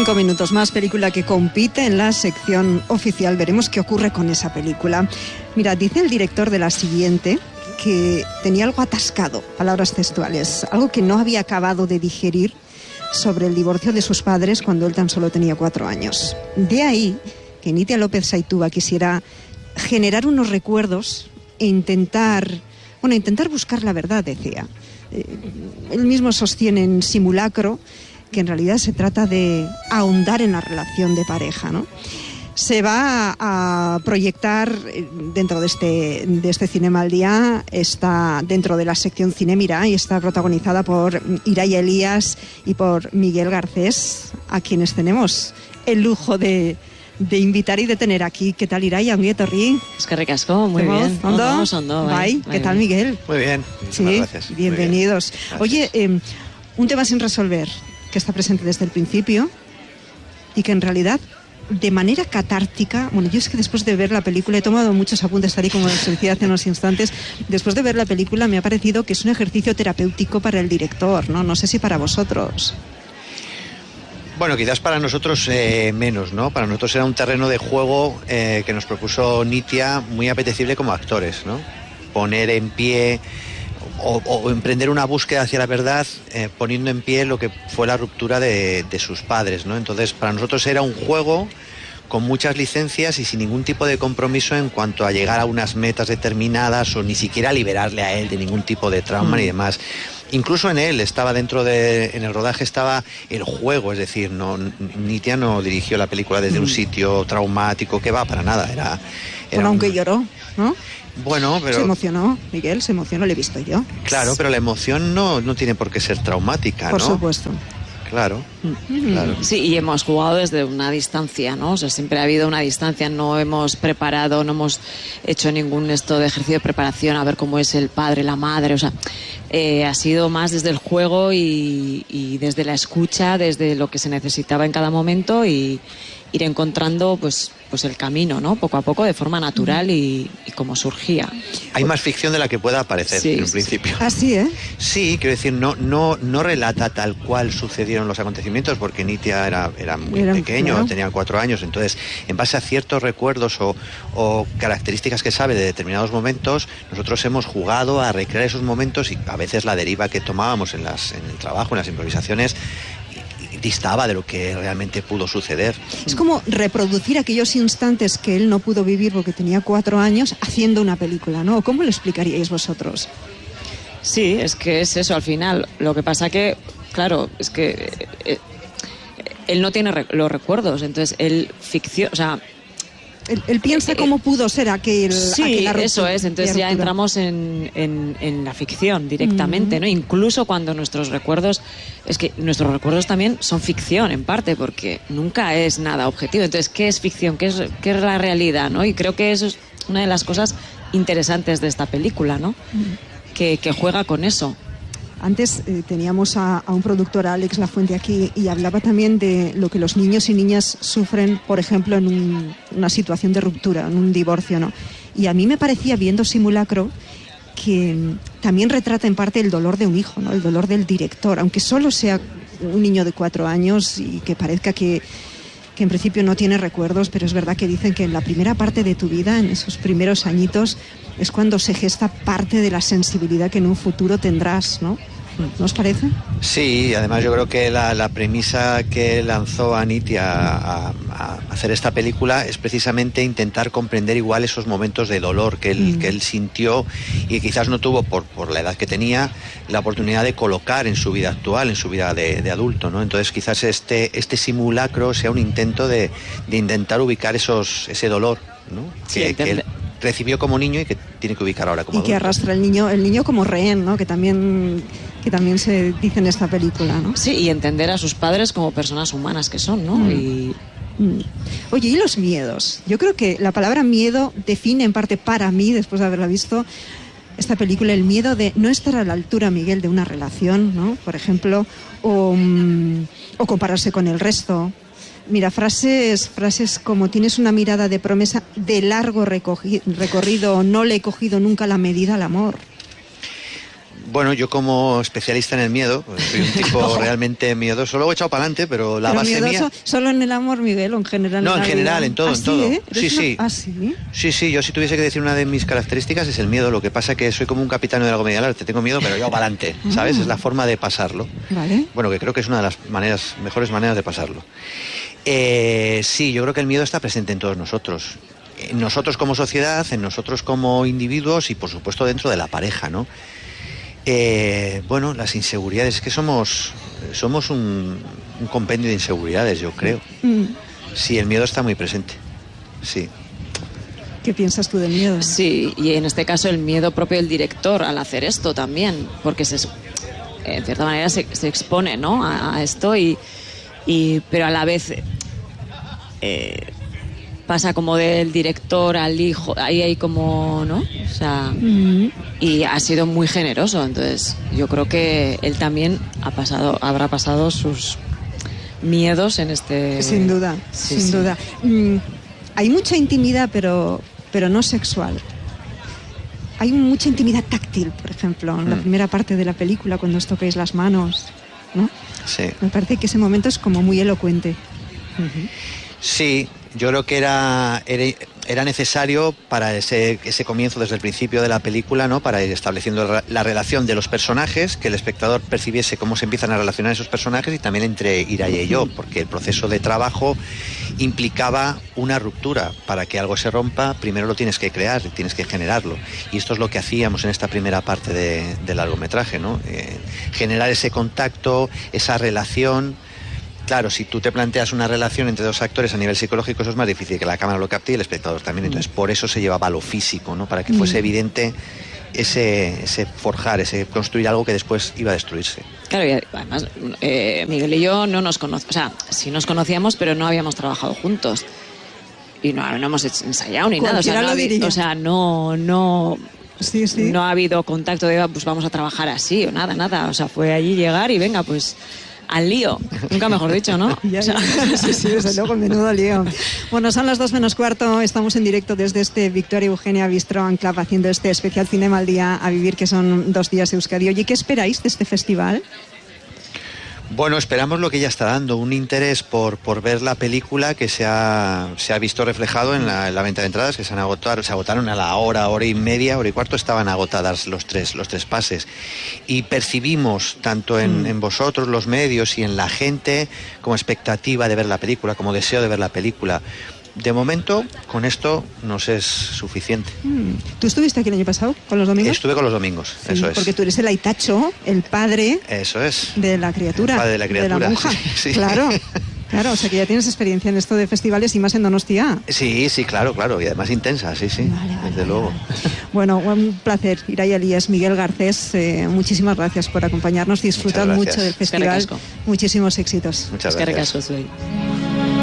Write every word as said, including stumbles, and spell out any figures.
Cinco minutos más, película que compite en la sección oficial. Veremos qué ocurre con esa película. Mira, dice el director de la siguiente que tenía algo atascado, palabras textuales, algo que no había acabado de digerir sobre el divorcio de sus padres cuando él tan solo tenía cuatro años. De ahí que Nitia López Saitúa quisiera generar unos recuerdos e intentar, bueno, intentar buscar la verdad, decía. Eh, él mismo sostiene en Simulacro que en realidad se trata de ahondar en la relación de pareja, ¿no? Se va a proyectar dentro de este, de este Cinema al Día, está dentro de la sección Cine Mira y está protagonizada por Irai Elías y por Miguel Garcés, a quienes tenemos el lujo de, de invitar y de tener aquí. ¿Qué tal, Irai? Ongi etorri. Es que ricasco, muy bien. ¿Ondo? Ondo, ondo, bai. ¿Qué tal, Miguel? Muy bien, sí, gracias. Bienvenidos. Gracias. Oye, eh, un tema sin resolver, que está presente desde el principio y que en realidad, de manera catártica, bueno, yo es que después de ver la película he tomado muchos apuntes, tal y como os decía hace unos instantes. Después de ver la película me ha parecido que es un ejercicio terapéutico para el director, ¿no? No sé si para vosotros. Bueno, quizás para nosotros eh, menos, ¿no? Para nosotros era un terreno de juego eh, que nos propuso Nitia muy apetecible como actores, ¿no? Poner en pie o, o emprender una búsqueda hacia la verdad eh, poniendo en pie lo que fue la ruptura de, de sus padres, ¿no? Entonces, para nosotros era un juego con muchas licencias y sin ningún tipo de compromiso en cuanto a llegar a unas metas determinadas o ni siquiera liberarle a él de ningún tipo de trauma mm. ni demás. Incluso en él estaba dentro de, en el rodaje estaba el juego, es decir, no, Nitia no dirigió la película desde mm. un sitio traumático, que va, para nada, era... era bueno, aunque un... lloró, ¿no? Bueno, pero... Se emocionó, Miguel, se emocionó, lo he visto yo. Claro, pero la emoción no, no tiene por qué ser traumática, por ¿no? Por supuesto. Claro, mm. claro. Sí, y hemos jugado desde una distancia, ¿no? O sea, siempre ha habido una distancia, no hemos preparado, no hemos hecho ningún esto de ejercicio de preparación a ver cómo es el padre, la madre, o sea, eh, ha sido más desde el juego y, y desde la escucha, desde lo que se necesitaba en cada momento y ir encontrando pues pues el camino, ¿no? Poco a poco, de forma natural y, y como surgía. Hay más ficción de la que pueda parecer sí, en un principio. ¿Ah, sí, eh? Sí, quiero decir, no, no, no relata tal cual sucedieron los acontecimientos, porque Nitia era, era muy era, pequeño, claro. tenía cuatro años, entonces, en base a ciertos recuerdos o, o características que sabe de determinados momentos, nosotros hemos jugado a recrear esos momentos y a veces la deriva que tomábamos en, las, en el trabajo, en las improvisaciones, distaba de lo que realmente pudo suceder. Es como reproducir aquellos instantes que él no pudo vivir porque tenía cuatro años haciendo una película, ¿no? ¿Cómo lo explicaríais vosotros? Sí, es que es eso al final. Lo que pasa que, claro, es que eh, él no tiene re- los recuerdos, entonces él ficción, o sea... Él, él piensa eh, cómo pudo ser aquel... Sí, aquel eso es, entonces ya entramos en, en, en la ficción directamente, uh-huh. ¿no? Incluso cuando nuestros recuerdos, es que nuestros recuerdos también son ficción en parte, porque nunca es nada objetivo. Entonces, ¿qué es ficción? ¿Qué es, qué es la realidad? ¿No? Y creo que eso es una de las cosas interesantes de esta película, ¿no? Uh-huh. Que, que juega con eso. Antes eh, teníamos a, a un productor, a Alex Lafuente, aquí, y hablaba también de lo que los niños y niñas sufren, por ejemplo, en un, una situación de ruptura, en un divorcio, ¿no? Y a mí me parecía, viendo Simulacro, que también retrata en parte el dolor de un hijo, ¿no? El dolor del director, aunque solo sea un niño de cuatro años y que parezca que, que en principio no tiene recuerdos, pero es verdad que dicen que en la primera parte de tu vida, en esos primeros añitos, es cuando se gesta parte de la sensibilidad que en un futuro tendrás, ¿no? ¿No os parece? Sí, además yo creo que la, la premisa que lanzó a Nitia a, a, a hacer esta película es precisamente intentar comprender igual esos momentos de dolor que él, mm. que él sintió y que quizás no tuvo, por, por la edad que tenía, la oportunidad de colocar en su vida actual, en su vida de, de adulto, ¿no? Entonces quizás este, este simulacro sea un intento de, de intentar ubicar esos, ese dolor, ¿no? Sí, que, que él recibió como niño y que tiene que ubicar ahora como y adulto. Que arrastra el niño, el niño como rehén, ¿no? Que también, que también se dice en esta película, ¿no? Sí, y entender a sus padres como personas humanas que son, ¿no? Mm. Y... Mm. Oye, ¿y los miedos? Yo creo que la palabra miedo define en parte para mí, después de haberla visto, esta película, el miedo de no estar a la altura, Miguel, de una relación, ¿no? Por ejemplo, o, o compararse con el resto. Mira, frases, frases como tienes una mirada de promesa de largo recogi- recorrido, no le he cogido nunca la medida al amor. Bueno, yo como especialista en el miedo, soy un tipo realmente miedoso. Luego he echado para adelante, pero la pero base miedoso, mía... ¿Solo en el amor, Miguel, o en general? No, en, en general, vida? en todo, ¿Ah, en sí, todo. ¿eh? Sí, una... sí. ¿Ah, sí? Sí, sí, yo si tuviese que decir una de mis características es el miedo. Lo que pasa que soy como un capitán de la comedia del arte. Tengo miedo, pero yo para adelante, ¿sabes? Es la forma de pasarlo. Vale. Bueno, que creo que es una de las maneras, mejores maneras de pasarlo. Eh, sí, yo creo que el miedo está presente en todos nosotros. En nosotros como sociedad, en nosotros como individuos y por supuesto dentro de la pareja, ¿no? Eh, bueno, las inseguridades, es que somos, somos un, un compendio de inseguridades, yo creo. Mm. Sí, el miedo está muy presente, sí. ¿Qué piensas tú del miedo? Sí, y en este caso el miedo propio del director al hacer esto también, porque se, en cierta manera se, se expone, ¿no?, a, a esto, y, y, pero a la vez eh, pasa como del director al hijo, ahí hay como, ¿no? O sea, mm-hmm. Y ha sido muy generoso, entonces yo creo que él también ha pasado, habrá pasado sus miedos en este... Sin duda, sí, sin sí. duda. Mm, hay mucha intimidad, pero, pero no sexual. Hay mucha intimidad táctil, por ejemplo, en mm. la primera parte de la película, cuando os tocáis las manos, ¿no? Sí. Me parece que ese momento es como muy elocuente. Uh-huh. Sí, yo creo que era, era, era necesario para ese, ese comienzo desde el principio de la película, ¿no?, para ir estableciendo la relación de los personajes, que el espectador percibiese cómo se empiezan a relacionar esos personajes y también entre Irai y yo, porque el proceso de trabajo implicaba una ruptura. Para que algo se rompa, primero lo tienes que crear, tienes que generarlo. Y esto es lo que hacíamos en esta primera parte de, del largometraje, ¿no? Eh, generar ese contacto, esa relación. Claro, si tú te planteas una relación entre dos actores a nivel psicológico, eso es más difícil, que la cámara lo capte y el espectador también. Entonces, por eso se llevaba a lo físico, ¿no?, para que fuese evidente ese, ese forjar, ese construir algo que después iba a destruirse. Claro, y además eh, Miguel y yo no nos conocíamos, o sea, sí nos conocíamos, pero no habíamos trabajado juntos. Y no, no hemos ensayado ni nada. O sea, no, ha, o sea, no, no, sí, sí. no ha habido contacto de, pues vamos a trabajar así, o nada, nada. O sea, fue allí llegar y venga, pues... al lío, nunca mejor dicho, ¿no? Ya, ya. Sí, sí, desde luego, menudo lío. Bueno, son las dos menos cuarto, estamos en directo desde este Victoria Eugenia Bistro and Club haciendo este especial Cinema al Día a Vivir, que son dos días Euskadi. Oye, ¿qué esperáis de este festival? Bueno, esperamos lo que ya está dando, un interés por, por ver la película que se ha, se ha visto reflejado en la, en la venta de entradas, que se han agotado, se agotaron a la hora, hora y media, hora y cuarto, estaban agotadas los tres, los tres pases. Y percibimos, tanto en, en vosotros, los medios, y en la gente, como expectativa de ver la película, como deseo de ver la película. De momento, con esto nos es suficiente. Mm. ¿Tú estuviste aquí el año pasado, con los domingos? Estuve con los domingos, sí, eso es. Porque tú eres el aitacho, el padre... Eso es. De la criatura. El padre de la criatura. De la monja, sí. Claro. Claro, o sea que ya tienes experiencia en esto de festivales y más en Donostia. Sí, sí, claro, claro. Y además intensa, sí, sí. Vale, vale, desde vale, luego. Vale. Bueno, un placer. Irai Elías, Miguel Garcés, eh, muchísimas gracias por acompañarnos. Disfrutad mucho del festival. Muchísimos éxitos. Muchas gracias. Es que